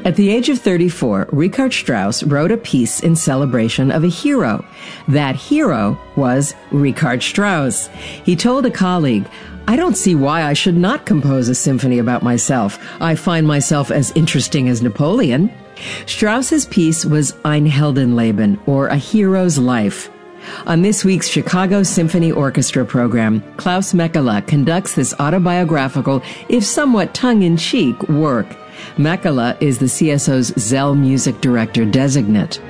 At the age of 34, Richard Strauss wrote a piece in celebration of a hero. That hero was Richard Strauss. He told a colleague, "I don't see why I should not compose a symphony about myself. I find myself as interesting as Napoleon." Strauss's piece was Ein Heldenleben, or A Hero's Life. On this week's Chicago Symphony Orchestra program, Klaus Mekala conducts this autobiographical, if somewhat tongue-in-cheek, work. Mekala is the CSO's Zell Music Director Designate.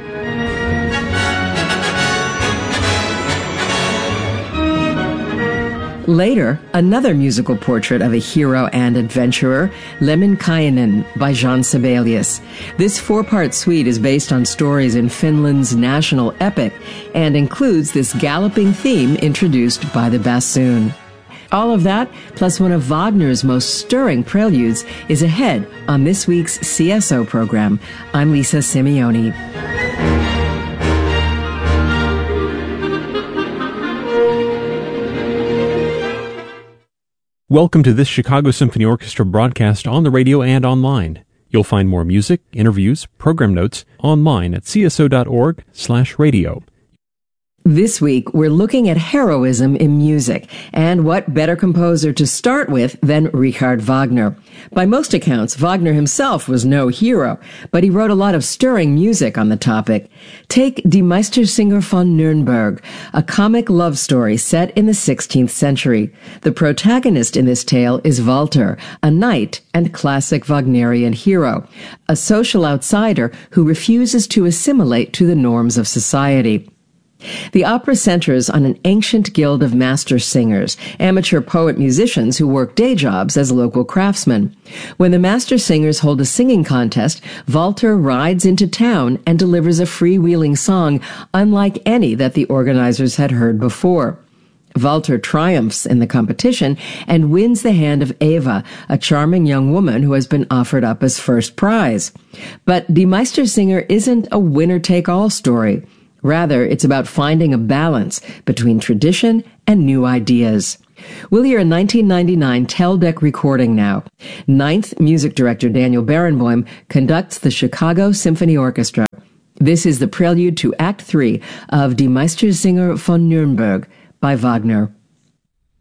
Later, another musical portrait of a hero and adventurer, Lemminkainen by Jean Sibelius. This four-part suite is based on stories in Finland's national epic and includes this galloping theme introduced by the bassoon. All of that, plus one of Wagner's most stirring preludes, is ahead on this week's CSO program. I'm Lisa Simeoni. Welcome to this Chicago Symphony Orchestra broadcast on the radio and online. You'll find more music, interviews, program notes online at cso.org/radio. This week, we're looking at heroism in music, and what better composer to start with than Richard Wagner. By most accounts, Wagner himself was no hero, but he wrote a lot of stirring music on the topic. Take Die Meistersinger von Nürnberg, a comic love story set in the 16th century. The protagonist in this tale is Walter, a knight and classic Wagnerian hero, a social outsider who refuses to assimilate to the norms of society. The opera centers on an ancient guild of master singers, amateur poet-musicians who work day jobs as local craftsmen. When the master singers hold a singing contest, Walter rides into town and delivers a freewheeling song unlike any that the organizers had heard before. Walter triumphs in the competition and wins the hand of Eva, a charming young woman who has been offered up as first prize. But Die Meistersinger isn't a winner-take-all story. Rather, it's about finding a balance between tradition and new ideas. We'll hear a 1999 Teldec recording now. Ninth music director Daniel Barenboim conducts the Chicago Symphony Orchestra. This is the prelude to Act 3 of Die Meistersinger von Nürnberg by Wagner.